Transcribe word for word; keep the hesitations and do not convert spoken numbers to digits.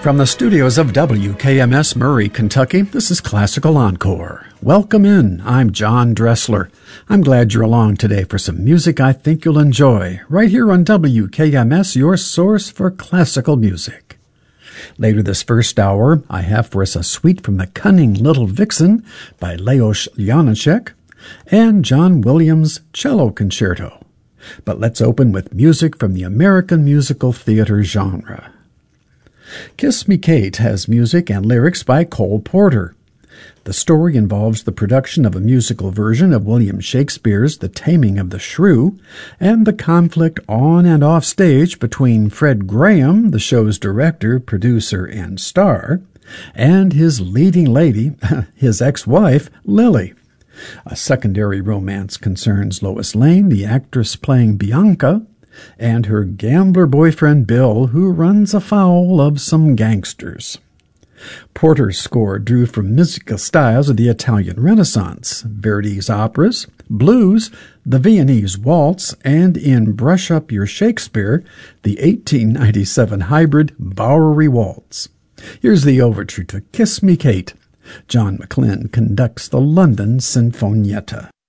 From the studios of W K M S Murray, Kentucky, this is Classical Encore. Welcome in. I'm John Dressler. I'm glad you're along today for some music I think you'll enjoy, right here on W K M S, your source for classical music. Later this first hour, I have for us a suite from The Cunning Little Vixen by Leos Janáček and John Williams' Cello Concerto. But let's open with music from the American musical theater genre. Kiss Me Kate has music and lyrics by Cole Porter. The story involves the production of a musical version of William Shakespeare's The Taming of the Shrew and the conflict on and off stage between Fred Graham, the show's director, producer, and star, and his leading lady, his ex-wife, Lily. A secondary romance concerns Lois Lane, the actress playing Bianca, and her gambler boyfriend Bill, who runs afoul of some gangsters. Porter's score drew from musical styles of the Italian Renaissance, Verdi's operas, blues, the Viennese waltz, and in Brush Up Your Shakespeare, the eighteen ninety-seven hybrid Bowery Waltz. Here's the overture to Kiss Me Kate. John McLean conducts the London Sinfonietta.